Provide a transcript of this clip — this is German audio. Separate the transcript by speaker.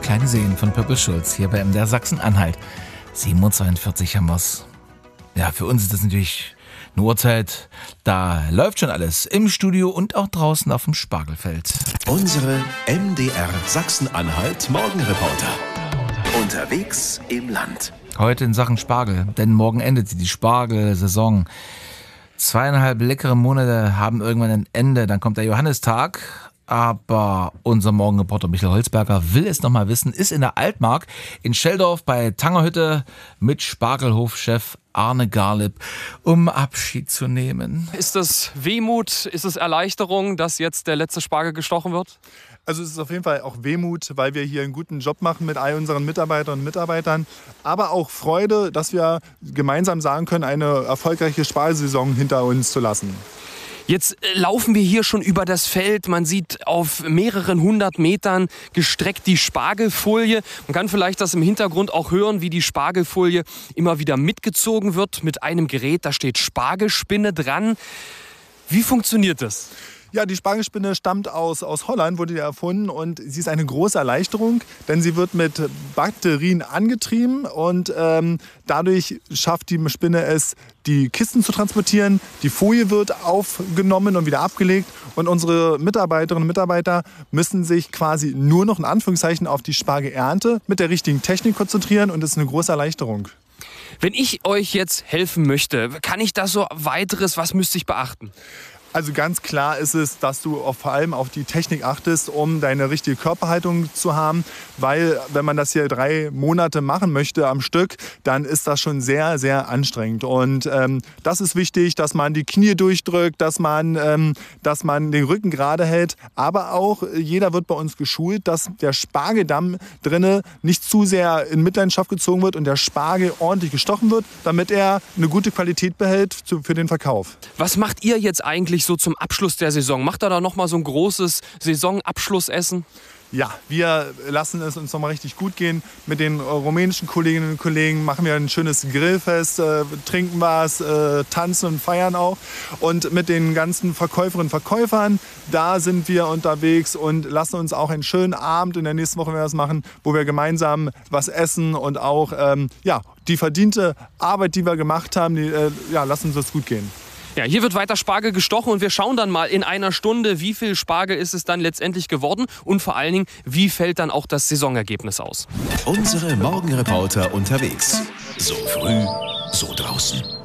Speaker 1: Kleine Seen von Pöppel Schulz hier bei MDR Sachsen-Anhalt. 7:42 Uhr haben wir's. Ja, für uns ist das natürlich eine Uhrzeit, da läuft schon alles im Studio und auch draußen auf dem Spargelfeld.
Speaker 2: Unsere MDR Sachsen-Anhalt Morgenreporter. Unterwegs im Land.
Speaker 1: Heute in Sachen Spargel, denn morgen endet die Spargelsaison. 2,5 leckere Monate haben irgendwann ein Ende, dann kommt der Johannistag. Aber unser Morgenreporter Michael Holzberger will es nochmal wissen, ist in der Altmark in Scheldorf bei Tangerhütte mit Spargelhofchef Arne Garlib, um Abschied zu nehmen.
Speaker 3: Ist das Wehmut, ist es Erleichterung, dass jetzt der letzte Spargel gestochen wird?
Speaker 4: Also es ist auf jeden Fall auch Wehmut, weil wir hier einen guten Job machen mit all unseren Mitarbeiterinnen und Mitarbeitern. Aber auch Freude, dass wir gemeinsam sagen können, eine erfolgreiche Spargelsaison hinter uns zu lassen.
Speaker 3: Jetzt laufen wir hier schon über das Feld. Man sieht auf mehreren 100 Metern gestreckt die Spargelfolie. Man kann vielleicht das im Hintergrund auch hören, wie die Spargelfolie immer wieder mitgezogen wird mit einem Gerät. Da steht Spargelspinne dran. Wie funktioniert das?
Speaker 4: Ja, die Spargelspinne stammt aus Holland, wurde die erfunden und sie ist eine große Erleichterung, denn sie wird mit Batterien angetrieben und dadurch schafft die Spinne es, die Kisten zu transportieren. Die Folie wird aufgenommen und wieder abgelegt und unsere Mitarbeiterinnen und Mitarbeiter müssen sich quasi nur noch in Anführungszeichen auf die Spargelernte mit der richtigen Technik konzentrieren und das ist eine große Erleichterung.
Speaker 3: Wenn ich euch jetzt helfen möchte, kann ich da so weiteres, was müsste ich beachten?
Speaker 4: Also ganz klar ist es, dass du vor allem auf die Technik achtest, um deine richtige Körperhaltung zu haben. Weil wenn man das hier 3 Monate machen möchte am Stück, dann ist das schon sehr, sehr anstrengend. Und das ist wichtig, dass man die Knie durchdrückt, dass man den Rücken gerade hält. Aber auch jeder wird bei uns geschult, dass der Spargeldamm drinne nicht zu sehr in Mitleidenschaft gezogen wird und der Spargel ordentlich gestochen wird, damit er eine gute Qualität behält für den Verkauf.
Speaker 3: Was macht ihr jetzt eigentlich so zum Abschluss der Saison? Macht ihr da noch mal so ein großes Saisonabschlussessen?
Speaker 4: Ja, wir lassen es uns noch mal richtig gut gehen. Mit den rumänischen Kolleginnen und Kollegen machen wir ein schönes Grillfest, trinken was, tanzen und feiern auch. Und mit den ganzen Verkäuferinnen und Verkäufern, da sind wir unterwegs und lassen uns auch einen schönen Abend in der nächsten Woche was machen, wo wir gemeinsam was essen und auch die verdiente Arbeit, die wir gemacht haben, lassen uns das gut gehen.
Speaker 3: Ja, hier wird weiter Spargel gestochen und wir schauen dann mal in einer Stunde, wie viel Spargel ist es dann letztendlich geworden und vor allen Dingen, wie fällt dann auch das Saisonergebnis aus.
Speaker 2: Unsere Morgenreporter unterwegs. So früh, so draußen.